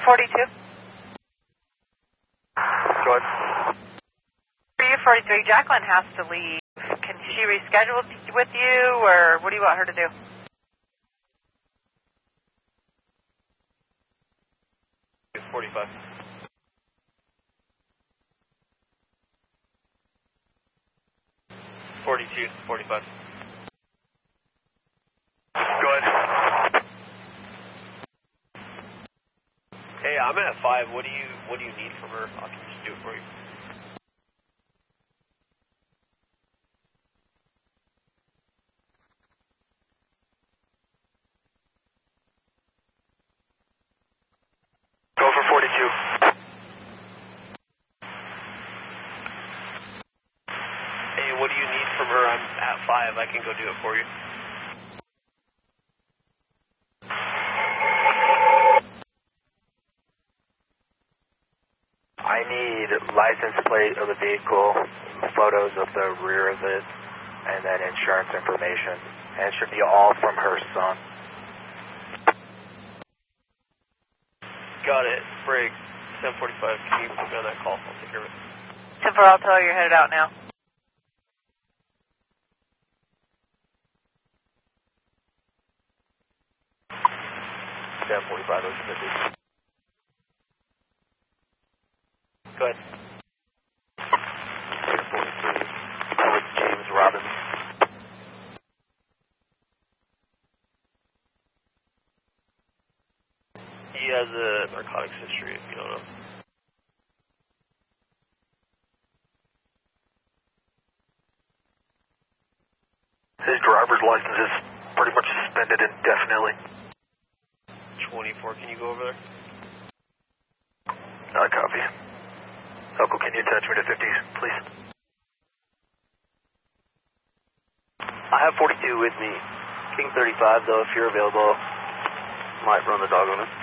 42. Go ahead. For you, 43, Jacqueline has to leave. Can she reschedule with you, or what do you want her to do? It's 45. $42, 45. Go ahead. Hey, I'm at 5. What do you need from her? I can just do it for you. Go for 42. Hey, what do you need from her? I'm at 5. I can go do it for you. I need license plate of the vehicle, photos of the rear of it, and then insurance information. And it should be all from her son. Got it. Brig, 745. Can you put me on that call? I'll take care of it. 10-4, I'll tell her you're headed out now. Go ahead. James Robbins. He has a narcotics history, if you don't know. His driver's license is pretty much suspended indefinitely. 24, can you go over there? Copy. Uncle, can you attach me to 50s, please? I have 42 with me. King 35, though, if you're available, might run the dog on it.